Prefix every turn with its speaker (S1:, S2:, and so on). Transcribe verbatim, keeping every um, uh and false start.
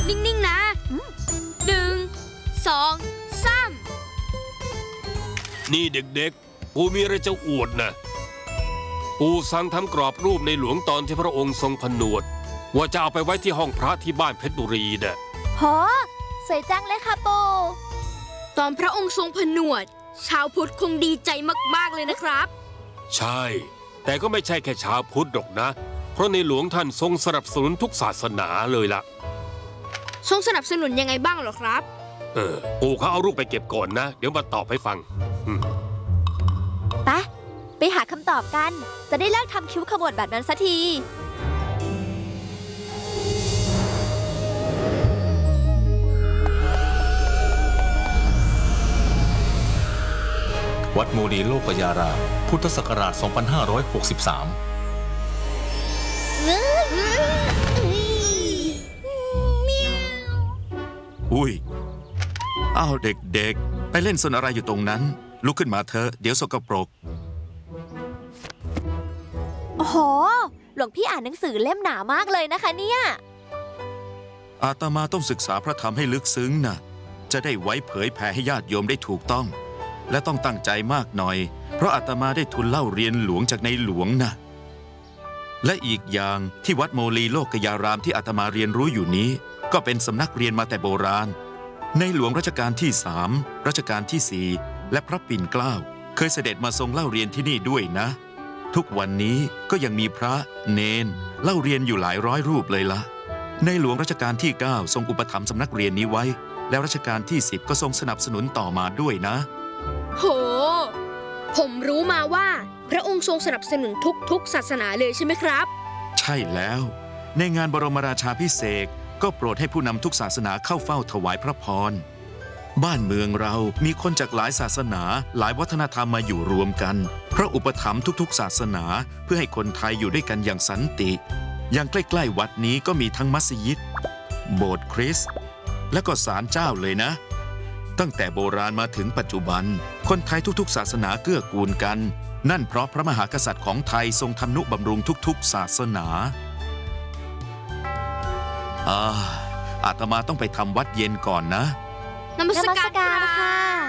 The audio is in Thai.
S1: นิ่งๆนะหนึ่งสองสาม
S2: นี่เด็กๆปูมีอะไรจะอวดนะปูสั่งทำกรอบรูปในหลวงตอนที่พระองค์ทรงผนวดว่าจะเอาไปไว้ที่ห้องพระที่บ้านเพชรบุรีน่ะ
S3: โหสวยจังเลยค่ะปู
S1: ตอนพระองค์ทรงผนวดชาวพุทธคงดีใจมากๆเลยนะครับ
S2: ใช่แต่ก็ไม่ใช่แค่ชาวพุทธหรอกนะเพราะในหลวงท่านทรงสนับสนุนทุกศาสนาเลยล่ะ
S1: ทรงสนับสนุนยังไงบ้างหรอครับ
S2: เออปู่เขาเอารูปไปเก็บก่อนนะเดี๋ยวมาตอบให้ฟัง
S3: ไปไปหาคำตอบกันจะได้เลิกทำคิ้วขมวดแบบนั้นสักที
S4: วัดโมลีโลกยารามพุทธศักราช สองพันห้าร้อยหกสิบสาม
S5: อุ้ยอ้าวเด็กๆไปเล่นสนอะไรอยู่ตรงนั้นลุกขึ้นมาเถอะเดี๋ยวสกปรก
S3: โอ้โหหลวงพี่อ่านหนังสือเล่มหนามากเลยนะคะเนี่ย
S5: อาตมาต้องศึกษาพระธรรมให้ลึกซึ้งนะจะได้ไว้เผยแผ่ให้ญาติโยมได้ถูกต้องและต้องตั้งใจมากหน่อยเพราะอาตมาได้ทุนเล่าเรียนหลวงจากในหลวงนะและอีกอย่างที่วัดโมลีโลกยารามที่อาตมาเรียนรู้อยู่นี้ก็เป็นสำนักเรียนมาแต่โบราณในหลวงรัชกาลที่สามรัชกาลที่สี่และพระปิ่นเกล้าเคยเสด็จมาทรงเล่าเรียนที่นี่ด้วยนะทุกวันนี้ก็ยังมีพระเนนเล่าเรียนอยู่หลายร้อยรูปเลยละในหลวงรัชกาลที่เก้าทรงอุปถัมภ์สำนักเรียนนี้ไว้แล้วรัชกาลที่สิบก็ทรงสนับสนุนต่อมาด้วยนะ
S1: โหผมรู้มาว่าพระองค์ทรงสนับสนุนทุกๆศาสนาเลยใช่ไหมครับ
S5: ใช่แล้วในงานบรมราชาภิเษกก็โปรดให้ผู้นำทุกศาสนาเข้าเฝ้าถวายพระพรบ้านเมืองเรามีคนจากหลายศาสนาหลายวัฒนธรรมมาอยู่รวมกันพระอุปถัมภ์ทุกๆศาสนาเพื่อให้คนไทยอยู่ด้วยกันอย่างสันติอย่างใกล้ๆวัดนี้ก็มีทั้งมัสยิดโบสถ์คริสต์และก็ศาลเจ้าเลยนะตั้งแต่โบราณมาถึงปัจจุบันคนไทยทุกๆศาสนาเกื้อกูลกันนั่นเพราะพระมหากษัตริย์ของไทยทรงทำนุบำรุงทุกๆศาสนาอ่าอาตมาต้องไปทำวัดเย็นก่อนนะ
S1: นมัสการค่ะ